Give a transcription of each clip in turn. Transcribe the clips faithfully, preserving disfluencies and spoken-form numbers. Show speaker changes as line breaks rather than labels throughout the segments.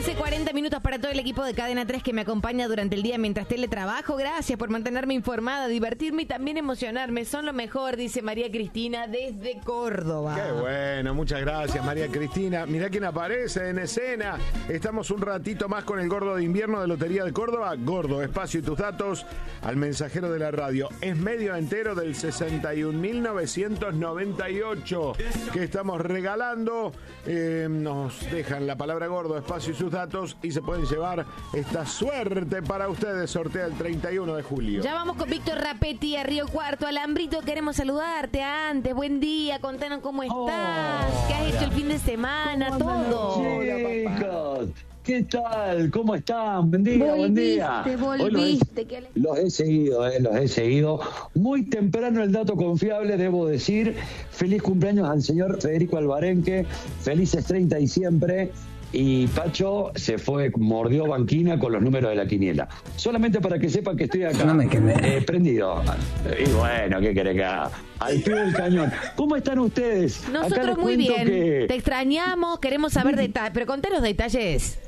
doce cuarenta minutos para todo el equipo de Cadena tres que me acompaña durante el día mientras teletrabajo. Gracias por mantenerme informada, divertirme y también emocionarme. Son lo mejor, dice María Cristina desde Córdoba.
Qué bueno, muchas gracias María Cristina. Mirá quién aparece en escena. Estamos un ratito más con el Gordo de Invierno de Lotería de Córdoba. Gordo, espacio y tus datos al mensajero de la radio. Es medio entero del sesenta y un mil novecientos noventa y ocho que estamos regalando. Eh, nos dejan la palabra Gordo, espacio y sus datos y se pueden llevar esta suerte para ustedes. Sortea el treinta y uno de julio.
Ya vamos con Víctor Rapetti a Río Cuarto. Alambrito, queremos saludarte antes. Buen día, contanos cómo estás, oh, qué has hola. hecho el fin de semana, todo.
Chicos, ¿qué tal? ¿Cómo están? Buen día, buen día.
Volviste,
los, he, los he seguido, eh, los he seguido. Muy temprano el dato confiable, debo decir. Feliz cumpleaños al señor Federico Albarenque. Felices treinta y siempre. Y Pacho se fue, mordió banquina con los números de la quiniela. Solamente para que sepan que estoy acá, no me eh, prendido. Y bueno, ¿qué querés que haga? Al pie del cañón. ¿Cómo están ustedes?
Nosotros muy bien. Que... Te extrañamos, queremos saber detalles, pero contanos detalles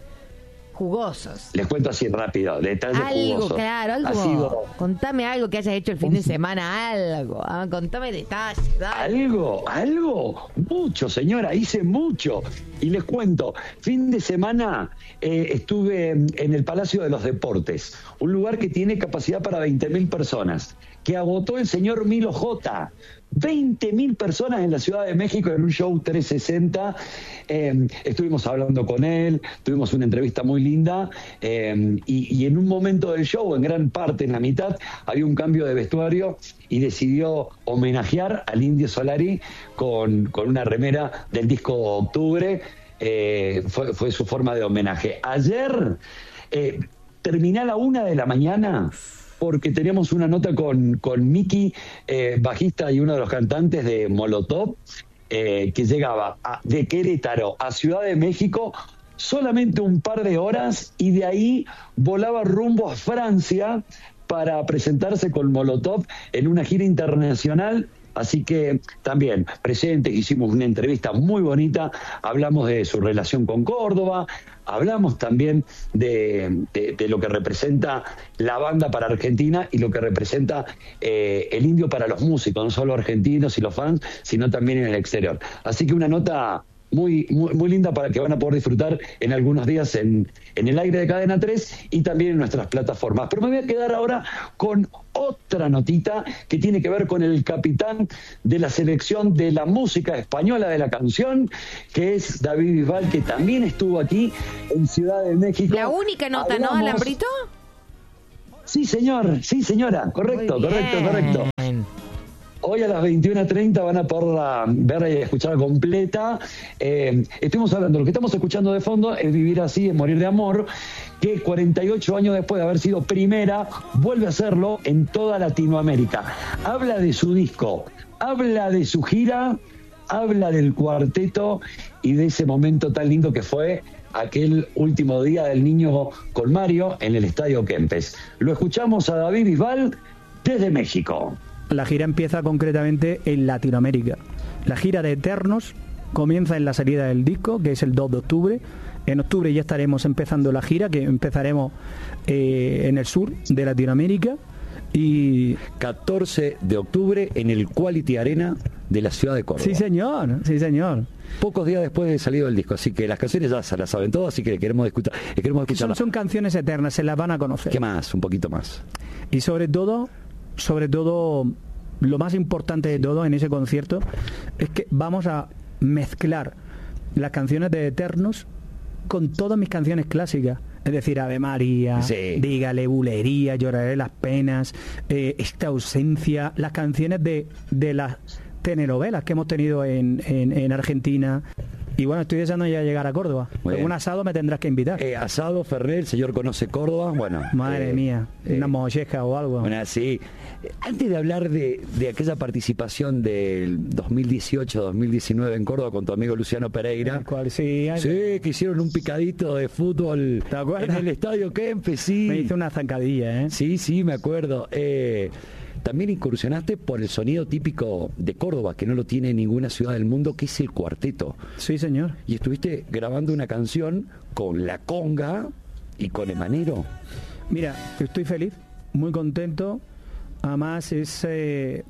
jugosos.
Les cuento así rápido, detalles
algo,
jugosos.
Claro, algo. Sido... Contame algo que hayas hecho el fin de semana, algo. Ah, contame detalles. Dale.
Algo, algo. Mucho, señora, hice mucho. Y les cuento, fin de semana eh, estuve en el Palacio de los Deportes, un lugar que tiene capacidad para veinte mil personas, que agotó el señor Milo J. veinte mil personas en la Ciudad de México en un show trescientos sesenta. Eh, estuvimos hablando con él, tuvimos una entrevista muy linda eh, y, y en un momento del show, en gran parte, en la mitad, había un cambio de vestuario y decidió homenajear al Indio Solari con, con una remera del disco Octubre. Eh, fue, fue su forma de homenaje. Ayer eh, terminé a la una de la mañana porque teníamos una nota con, con Miki, eh, bajista y uno de los cantantes de Molotov, eh, que llegaba a, de Querétaro a Ciudad de México solamente un par de horas y de ahí volaba rumbo a Francia para presentarse con Molotov en una gira internacional. Así que también presentes, hicimos una entrevista muy bonita, hablamos de su relación con Córdoba, hablamos también de, de, de lo que representa la banda para Argentina y lo que representa eh, el Indio para los músicos, no solo argentinos y los fans, sino también en el exterior. Así que una nota muy, muy, muy linda para que van a poder disfrutar en algunos días en, en el aire de Cadena tres y también en nuestras plataformas. Pero me voy a quedar ahora con otra notita que tiene que ver con el capitán de la selección de la música española de la canción, que es David Bisbal, que también estuvo aquí en Ciudad de México.
La única nota,
Hablamos...
¿no, Alambrito?
Sí, señor, sí, señora, correcto, correcto, correcto. Hoy a las veintiuna treinta van a poder verla y escucharla completa. Eh, estuvimos hablando, lo que estamos escuchando de fondo es Vivir así, es morir de amor, que cuarenta y ocho años después de haber sido primera, vuelve a hacerlo en toda Latinoamérica. Habla de su disco, habla de su gira, habla del cuarteto y de ese momento tan lindo que fue aquel último día del niño con Mario en el Estadio Kempes. Lo escuchamos a David Bisbal desde México.
La gira empieza concretamente en Latinoamérica. La gira de Eternos comienza en la salida del disco, que es el dos de octubre. En octubre ya estaremos empezando la gira, que empezaremos eh, en el sur de Latinoamérica. Y
catorce de octubre en el Quality Arena de la ciudad de Córdoba.
Sí, señor, sí, señor.
Pocos días después de salido del disco, así que las canciones ya se las saben todas, así que queremos escuchar, queremos escucharlas.
Son, son canciones eternas, se las van a conocer.
¿Qué más? Un poquito más.
Y sobre todo, sobre todo, lo más importante de todo en ese concierto es que vamos a mezclar las canciones de Eternos con todas mis canciones clásicas. Es decir, Ave María, sí. Dígale, Bulería, Lloraré las penas, eh, Esta ausencia, las canciones de, de las telenovelas que hemos tenido en, en, en Argentina. Y bueno, estoy deseando ya llegar a Córdoba. Un asado me tendrás que invitar.
Eh, asado, Ferrer, el señor conoce Córdoba. Bueno,
madre
eh,
mía, eh, una molleja o algo.
Bueno, sí. Antes de hablar de, de aquella participación del dos mil dieciocho dos mil diecinueve en Córdoba con tu amigo Luciano Pereira.
El cual, sí, hay...
sí, que hicieron un picadito de fútbol en el Estadio Kempes, sí.
Me hizo una zancadilla, ¿eh?
Sí, sí, me acuerdo. Eh, también incursionaste por el sonido típico de Córdoba, que no lo tiene ninguna ciudad del mundo, que es el cuarteto.
Sí, señor.
Y estuviste grabando una canción con la conga y con Emanero.
Mira, estoy feliz, muy contento. Además, ese,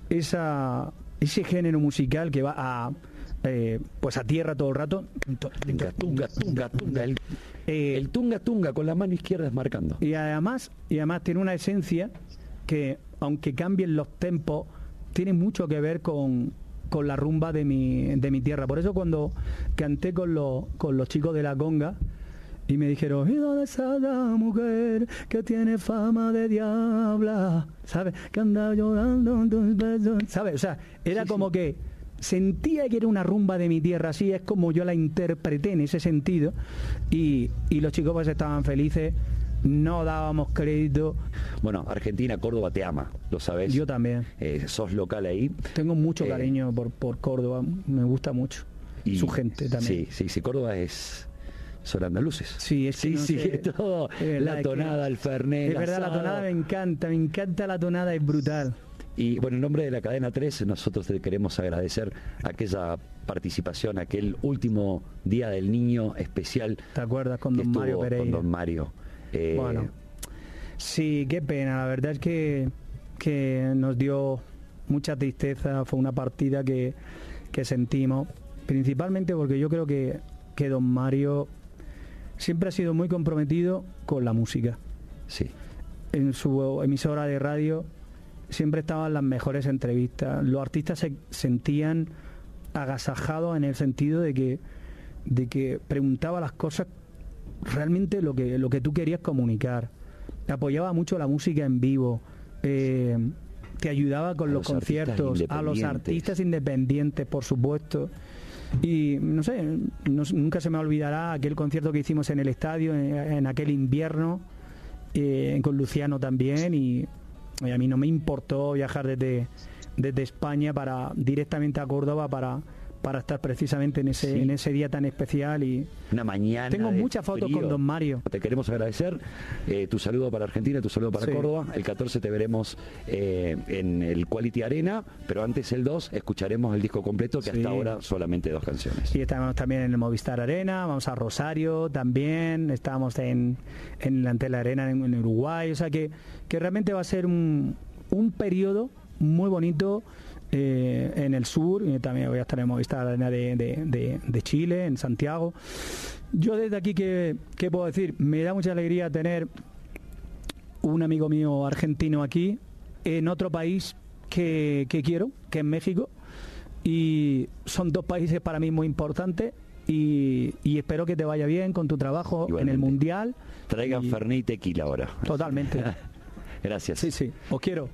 esa, ese género musical que va a, eh, pues a tierra todo el rato.
Tunga, tunga, tunga, tunga. El,
Eh,
el tunga, tunga, con la mano izquierda desmarcando.
Y además, y además tiene una esencia que, aunque cambien los tempos, tiene mucho que ver con, con la rumba de mi, de mi tierra. Por eso cuando canté con los, con los chicos de la conga y me dijeron, ¿y dónde está la mujer que tiene fama de diabla? ¿Sabes? Que anda llorando en tus besos. ¿Sabes? O sea, era sí, como sí. que sentía que era una rumba de mi tierra, así es como yo la interpreté en ese sentido, y, y los chicos pues estaban felices, no dábamos crédito.
Bueno, Argentina, Córdoba te ama, lo sabes.
Yo también.
Eh, sos local ahí.
Tengo mucho
eh,
cariño por, por Córdoba, me gusta mucho. Y su gente también.
Sí, sí, sí, Córdoba es... son andaluces.
Sí, es que
sí,
no
sí,
sé,
todo, la tonada, el fernet.
Es verdad, la tonada me encanta, me encanta la tonada, es brutal.
Y bueno, en nombre de la cadena tres, nosotros te queremos agradecer aquella participación, aquel último día del niño especial.
¿Te acuerdas? Con don Mario Pereira.
Con don Mario. Eh,
bueno, sí, qué pena. La verdad es que, que nos dio mucha tristeza. Fue una partida que, que sentimos, principalmente porque yo creo que, que don Mario siempre ha sido muy comprometido con la música.
Sí.
En su emisora de radio siempre estaban las mejores entrevistas. Los artistas se sentían agasajados en el sentido de que de que preguntaba las cosas realmente lo que lo que tú querías comunicar. Apoyaba mucho la música en vivo, eh, te ayudaba con
a
los,
los
conciertos, a los artistas independientes, por supuesto. Y no sé, no, nunca se me olvidará aquel concierto que hicimos en el estadio en, en aquel invierno, eh, con Luciano también, y Y a mí no me importó viajar desde, desde España para directamente a Córdoba para, para estar precisamente en ese, sí. en ese día tan especial. Y
una mañana
tengo muchas fotos
frío.
con don Mario.
Te queremos agradecer eh, tu saludo para Argentina, tu saludo para sí. Córdoba. El catorce te veremos eh, en el Quality Arena, pero antes el dos escucharemos el disco completo, que sí. hasta ahora solamente dos canciones.
Y estamos también en el Movistar Arena, vamos a Rosario también, estamos en, en la Antel Arena en, en Uruguay, o sea que, que realmente va a ser un, un periodo muy bonito. Eh, en el sur, y también voy a estar en Movistar Arena de, de, de, de Chile, en Santiago. Yo desde aquí, ¿qué, qué puedo decir? Me da mucha alegría tener un amigo mío argentino aquí, en otro país que, que quiero, que es México, y son dos países para mí muy importantes, y, y espero que te vaya bien con tu trabajo. Igualmente. En el Mundial.
Traigan y... Fernet y tequila ahora.
Totalmente.
Gracias.
Sí, sí, os quiero.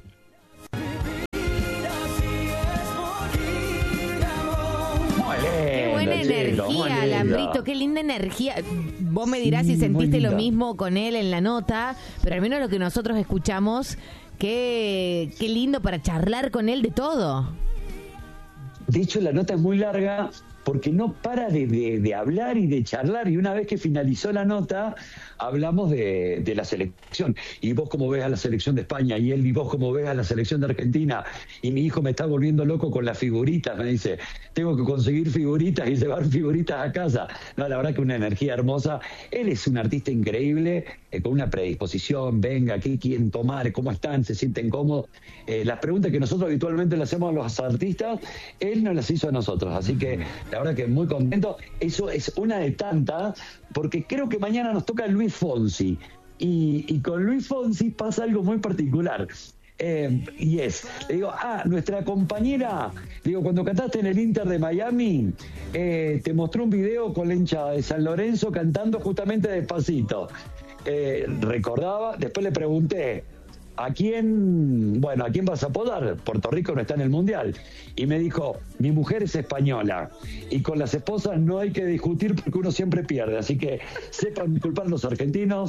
Qué buena energía, Lambrito, qué linda energía. Vos me dirás sí, si sentiste lo mismo con él en la nota, pero al menos lo que nosotros escuchamos, qué, qué lindo para charlar con él de todo.
De hecho, la nota es muy larga porque no para de, de, de hablar y de charlar, y una vez que finalizó la nota hablamos de, de la selección, y vos cómo ves a la selección de España, y él y vos cómo ves a la selección de Argentina, y mi hijo me está volviendo loco con las figuritas, me dice, tengo que conseguir figuritas y llevar figuritas a casa. No, la verdad que una energía hermosa. Él es un artista increíble, eh, con una predisposición, venga, ¿qué quieren tomar? ¿Cómo están? ¿Se sienten cómodos? Eh, las preguntas que nosotros habitualmente le hacemos a los artistas, él nos las hizo a nosotros, así que la verdad que muy contento. Eso es una de tantas, porque creo que mañana nos toca Luis Fonsi, y, y con Luis Fonsi pasa algo muy particular. Eh, y es, le digo, ah, nuestra compañera, le digo, cuando cantaste en el Inter de Miami, eh, te mostró un video con la hinchada de San Lorenzo cantando justamente Despacito. Eh, recordaba, después le pregunté, ¿a quién, bueno, a quién vas a apoyar? Puerto Rico no está en el Mundial. Y me dijo, mi mujer es española, y con las esposas no hay que discutir porque uno siempre pierde. Así que sepan disculpar los argentinos,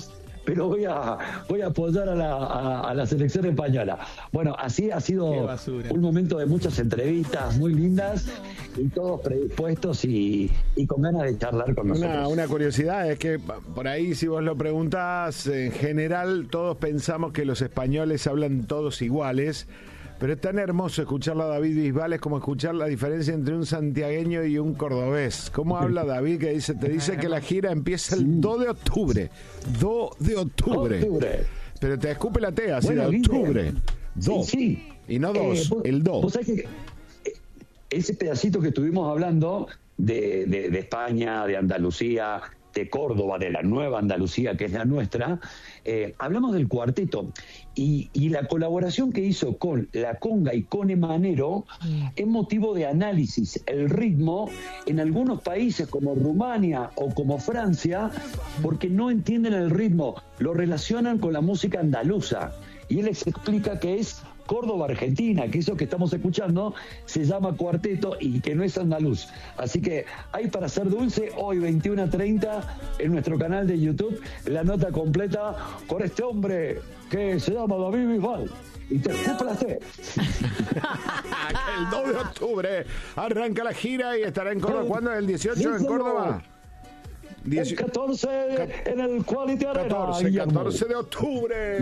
pero voy a voy a apoyar a la, a, a la selección española. Bueno, así ha sido un momento de muchas entrevistas muy lindas y todos predispuestos y, y con ganas de charlar con nosotros.
Una, una curiosidad es que por ahí, si vos lo preguntás, en general todos pensamos que los españoles hablan todos iguales. Pero es tan hermoso escucharlo a David Bisbal, es como escuchar la diferencia entre un santiagueño y un cordobés. ¿Cómo habla David? Que dice, te dice que la gira empieza el dos de octubre. dos de octubre. octubre. Pero te escupe la T, así bueno, de octubre. dos. Sí, sí. Y no dos, eh, vos, el dos.
Vos sabés que ese pedacito que estuvimos hablando de, de, de España, de Andalucía, de Córdoba, de la nueva Andalucía, que es la nuestra, eh, hablamos del cuarteto y, y la colaboración que hizo con La Conga y con Emanero es motivo de análisis. El ritmo en algunos países como Rumania o como Francia, porque no entienden el ritmo, lo relacionan con la música andaluza y él les explica que es Córdoba, Argentina, que eso que estamos escuchando se llama cuarteto y que no es andaluz. Así que hay para ser dulce hoy veintiuno a treinta en nuestro canal de YouTube la nota completa con este hombre que se llama David Bisbal. Y te escupa la T.
El dos de octubre arranca la gira y estará en Córdoba. ¿Cuándo? ¿El dieciocho en Córdoba?
El catorce en el Quality Arena.
catorce, catorce de octubre.